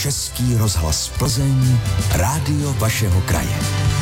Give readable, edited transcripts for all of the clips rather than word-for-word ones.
Český rozhlas Plzeň, rádio vašeho kraje.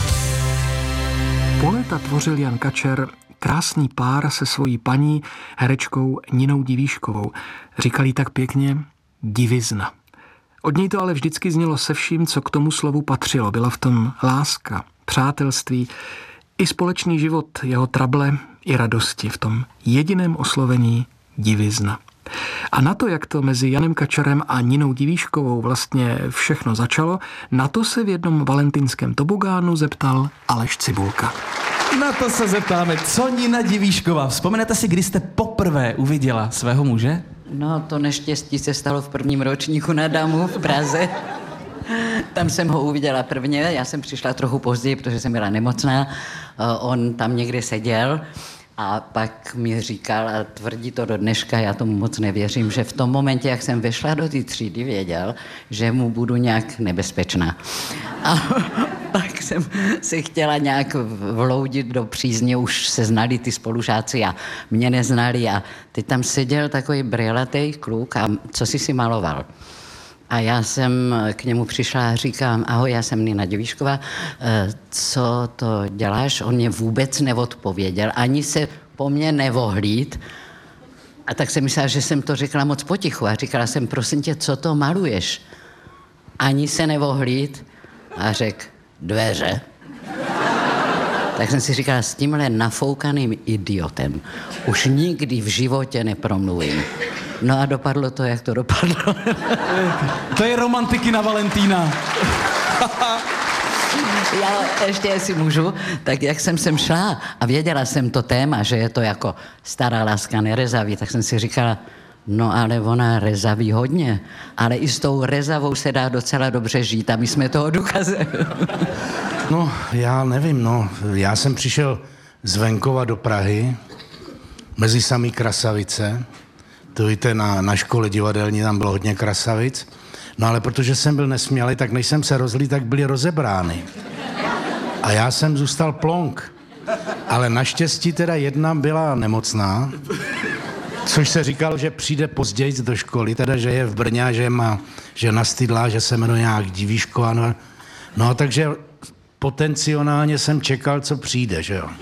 Po léta tvořil Jan Kačer krásný pár se svojí paní, herečkou Ninou Divíškovou. Říkali tak pěkně divizna. Od něj to ale vždycky znělo se vším, co k tomu slovu patřilo. Byla v tom láska, přátelství, i společný život, jeho trable i radosti, v tom jediném oslovení divizna. A na to, jak to mezi Janem Kačerem a Ninou Divíškovou vlastně všechno začalo, na to se v jednom valentinském tobogánu zeptal Aleš Cibulka. Na to se zeptáme, co Nina Divíšková. Vzpomenete si, kdy jste poprvé uviděla svého muže? No, to neštěstí se stalo v prvním ročníku na Damu v Praze. Tam jsem ho uviděla prvně, já jsem přišla trochu později, protože jsem byla nemocná. On tam někde seděl a pak mi říkal, a tvrdí to do dneška, já tomu moc nevěřím, že v tom momentě, jak jsem vešla do té třídy, věděl, že mu budu nějak nebezpečná. A pak jsem se chtěla nějak vloudit do přízně, už se znali ty spolužáci a mě neznali a teď tam seděl takový brýlatej kluk a co si maloval. A já jsem k němu přišla a říkám, ahoj, já jsem Nina Divíšková, co to děláš? On mě vůbec neodpověděl, ani se po mně nevohlíd. A tak jsem myslela, že jsem to řekla moc potichu a říkala jsem, prosím tě, co to maluješ? Ani se nevohlíd a řekl, dveře. Tak jsem si říkala, s tímhle nafoukaným idiotem už nikdy v životě nepromluvím. No a dopadlo to, jak to dopadlo. To je romantiky na Valentína. Já ještě, jestli můžu, tak jak jsem sem šla a věděla jsem to téma, že je to jako stará láska nerezaví, tak jsem si říkala, no ale ona rezaví hodně, ale i s tou rezavou se dá docela dobře žít a my jsme toho důkazem. No, já nevím, já jsem přišel z venkova do Prahy, mezi samý krasavice, to víte, na škole divadelní tam bylo hodně krasavic, no ale protože jsem byl nesmělý, tak než jsem se rozlí, tak byly rozebrány. A já jsem zůstal plonk, ale naštěstí teda jedna byla nemocná, což se říkalo, že přijde později do školy, teda že je v Brně a že nastydlá, že se jmenuje nějak Divíšková, no takže potenciálně jsem čekal, co přijde, že jo.